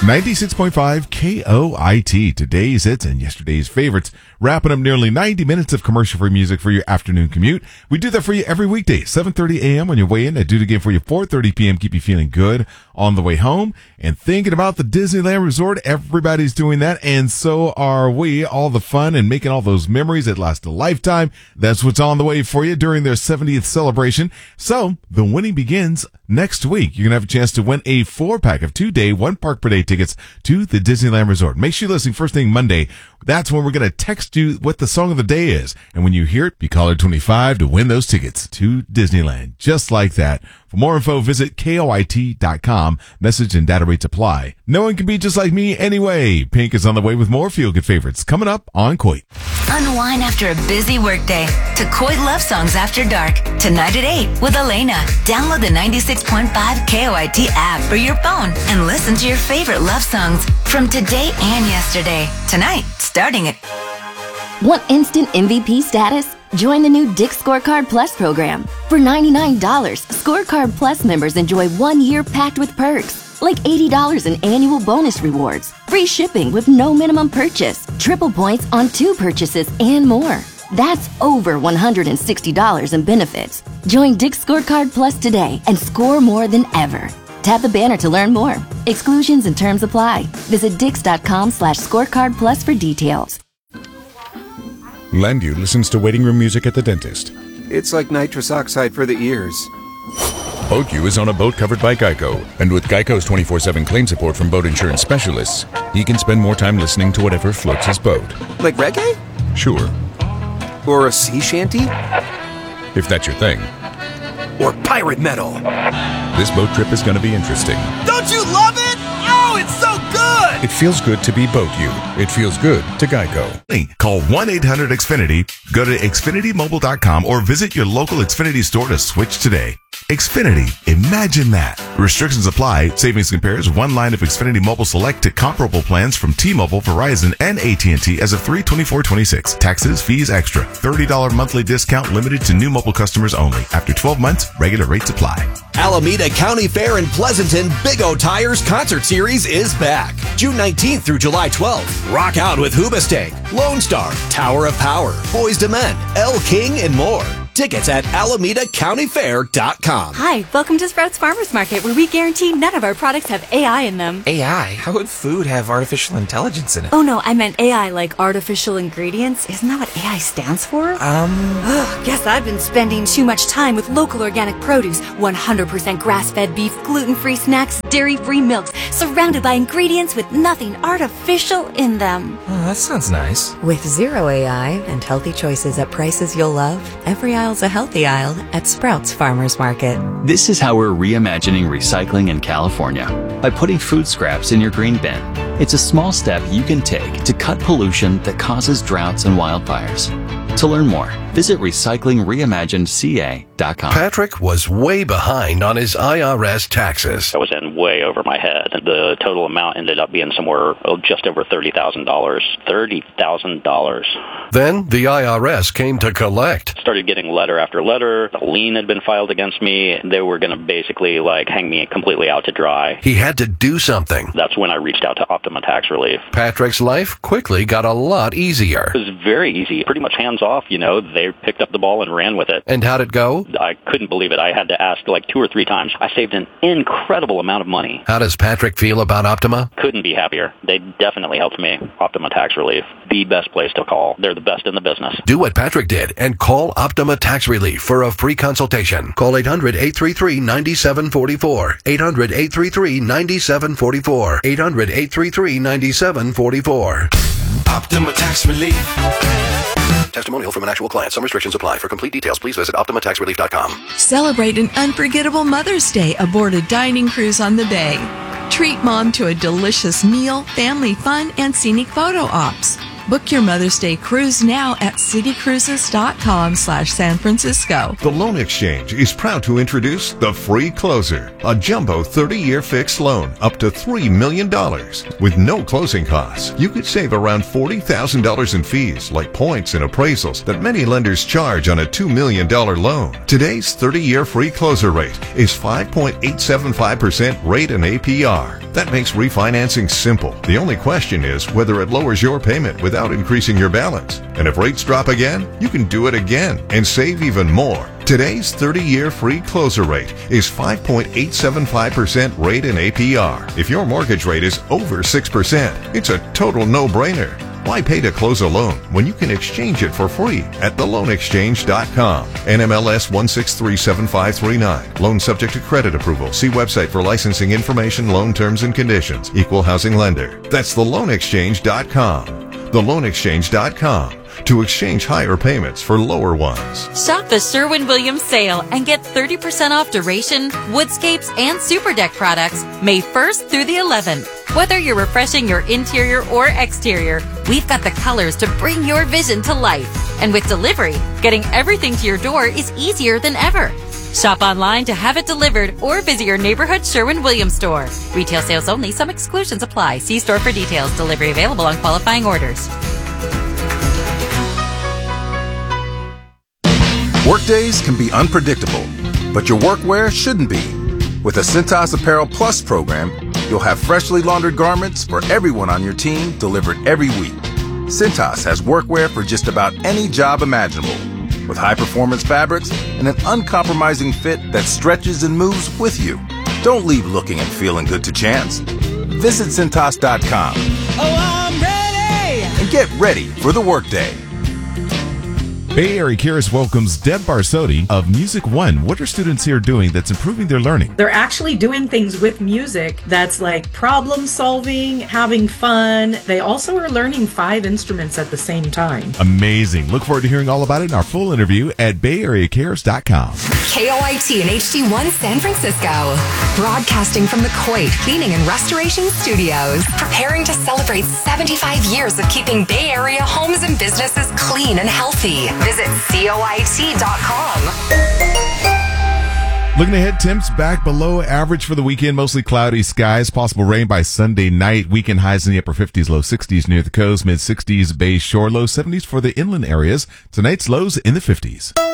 96.5 KOIT, today's hits and yesterday's favorites, wrapping up nearly 90 minutes of commercial-free music for your afternoon commute. We do that for you every weekday, 7:30 a.m. on your way in. I do it again for you 4:30 p.m. Keep you feeling good on the way home. And thinking about the Disneyland Resort, everybody's doing that, and so are we. All the fun and making all those memories that last a lifetime. That's what's on the way for you during their 70th celebration. So, the winning begins next week. You're going to have a chance to win a 4-pack of 2-day, 1-park-per-day tickets to the Disneyland Resort. Make sure you're listening first thing Monday. That's when we're going to text you what the song of the day is. And when you hear it, be caller 25 to win those tickets to Disneyland. Just like that. For more info, visit KOIT.com. Message and data rates apply. No one can be just like me anyway. Pink is on the way with more feel-good favorites coming up on Coit. Unwind after a busy workday to Coit Love Songs After Dark. Tonight at 8 with Elena. Download the 96.5 KOIT app for your phone and listen to your favorite love songs from today and yesterday. Tonight, starting at... Want instant MVP status? Join the new Dick's Scorecard Plus program. For $99, Scorecard Plus members enjoy 1 year packed with perks, like $80 in annual bonus rewards, free shipping with no minimum purchase, triple points on 2 purchases, and more. That's over $160 in benefits. Join Dick's Scorecard Plus today and score more than ever. Tap the banner to learn more. Exclusions and terms apply. Visit dix.com/scorecard plus for details. Landu listens to waiting room music at the dentist. It's like nitrous oxide for the ears. BoatU is on a boat covered by Geico, and with Geico's 24/7 claim support from boat insurance specialists, he can spend more time listening to whatever floats his boat. Like reggae? Sure. Or a sea shanty? If that's your thing. Or pirate metal? This boat trip is going to be interesting. Don't you love it? Oh, it's so good! It feels good to be BoatU. It feels good to Geico. Call 1-800-XFINITY, go to XfinityMobile.com, or visit your local Xfinity store to switch today. Xfinity, imagine that. Restrictions apply. Savings compares one line of Xfinity Mobile Select to comparable plans from T-Mobile, Verizon, and AT&T as of 3/24/26. Taxes, fees extra. $30 monthly discount limited to new mobile customers only. After 12 months, regular rates apply. Alameda County Fair in Pleasanton Big O Tires Concert Series is back. June 19th through July 12th. Rock out with Hoobastank, Lone Star, Tower of Power, Boys II Men, El King, and more. Tickets at AlamedaCountyFair.com. Hi, welcome to Sprouts Farmers Market, where we guarantee none of our products have AI in them. AI? How would food have artificial intelligence in it? Oh no, I meant AI like artificial ingredients. Isn't that what AI stands for? Guess I've been spending too much time with local organic produce, 100% grass-fed beef, gluten-free snacks, dairy-free milks, surrounded by ingredients with nothing artificial in them. Oh, that sounds nice. With zero AI and healthy choices at prices you'll love, every aisle's a healthy aisle at Sprouts Farmers Market. This is how we're reimagining recycling in California, by putting food scraps in your green bin. It's a small step you can take to cut pollution that causes droughts and wildfires. To learn more, visit recyclingreimaginedca.com. Patrick was way behind on his IRS taxes. I was in way over my head. The total amount ended up being somewhere just over $30,000. $30,000. Then the IRS came to collect. Started getting letter after letter. A lien had been filed against me. They were going to basically hang me completely out to dry. He had to do something. That's when I reached out to Optima Tax Relief. Patrick's life quickly got a lot easier. It was very easy. Pretty much hands off, They picked up the ball and ran with it. And how'd it go? I couldn't believe it. I had to ask 2 or 3 times. I saved an incredible amount of money. How does Patrick feel about Optima? Couldn't be happier. They definitely helped me. Optima Tax Relief. The best place to call. They're the best in the business. Do what Patrick did and call Optima Tax Relief for a free consultation. Call 800-833-9744. 800-833-9744. 800-833-9744. Optima Tax Relief. Testimonial from an actual client. Some restrictions apply. For complete details, please visit OptimaTaxRelief.com. Celebrate an unforgettable Mother's Day aboard a dining cruise on the bay. Treat Mom to a delicious meal, family fun, and scenic photo ops. Book your Mother's Day cruise now at citycruises.com/San Francisco. The Loan Exchange is proud to introduce the Free Closer, a jumbo 30-year fixed loan up to $3 million. With no closing costs, you could save around $40,000 in fees like points and appraisals that many lenders charge on a $2 million loan. Today's 30-year Free Closer rate is 5.875% rate and APR. That makes refinancing simple. The only question is whether it lowers your payment without increasing your balance. And if rates drop again, you can do it again and save even more. Today's 30-year Free Closer rate is 5.875% rate and APR. If your mortgage rate is over 6%, it's a total no-brainer. Why pay to close a loan when you can exchange it for free at theloanexchange.com? NMLS 1637539. Loan subject to credit approval. See website for licensing information, loan terms and conditions. Equal housing lender. That's theloanexchange.com. Theloanexchange.com. To exchange higher payments for lower ones. Shop the Sherwin-Williams sale and get 30% off Duration, Woodscapes, and Super Deck products May 1st through the 11th. Whether you're refreshing your interior or exterior, we've got the colors to bring your vision to life. And with delivery, getting everything to your door is easier than ever. Shop online to have it delivered or visit your neighborhood Sherwin-Williams store. Retail sales only. Some exclusions apply. See store for details. Delivery available on qualifying orders. Workdays can be unpredictable, but your workwear shouldn't be. With the Cintas Apparel Plus program, you'll have freshly laundered garments for everyone on your team delivered every week. Cintas has workwear for just about any job imaginable, with high-performance fabrics and an uncompromising fit that stretches and moves with you. Don't leave looking and feeling good to chance. Visit Cintas.com. Oh, I'm ready! And get ready for the workday. Bay Area Cares welcomes Deb Barsotti of Music One. What are students here doing that's improving their learning? They're actually doing things with music that's like problem solving, having fun. They also are learning 5 instruments at the same time. Amazing. Look forward to hearing all about it in our full interview at BayAreaCares.com. KOIT and HD1 San Francisco. Broadcasting from the Coit Cleaning and Restoration Studios. Preparing to celebrate 75 years of keeping Bay Area homes and businesses clean and healthy. Visit COIT.com. Looking ahead, temps back below average for the weekend. Mostly cloudy skies. Possible rain by Sunday night. Weekend highs in the upper 50s, low 60s near the coast. Mid 60s Bay Shore. Low 70s for the inland areas. Tonight's lows in the 50s.